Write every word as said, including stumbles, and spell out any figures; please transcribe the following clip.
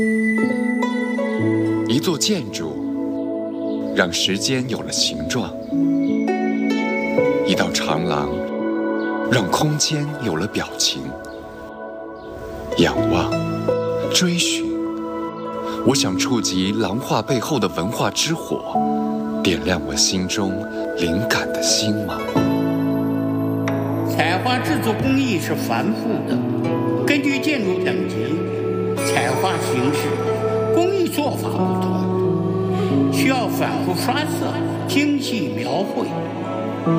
一座建筑让时间有了形状，一道长廊让空间有了表情。仰望，追寻，我想触及廊画背后的文化之火，点亮我心中灵感的星芒。 彩画制作工艺是繁复的，根据建筑等级、彩画形式、工艺做法不同，需要反复刷色、精细描绘。